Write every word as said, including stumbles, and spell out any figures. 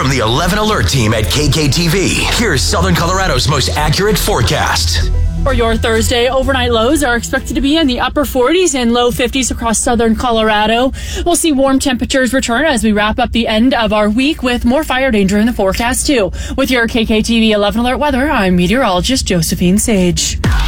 From the eleven Alert team at K K T V, here's Southern Colorado's most accurate forecast. For your Thursday, overnight lows are expected to be in the upper forties and low fifties across southern Colorado. We'll see warm temperatures return as we wrap up the end of our week with more fire danger in the forecast, too. With your K K T V eleven Alert weather, I'm meteorologist Josephine Sage.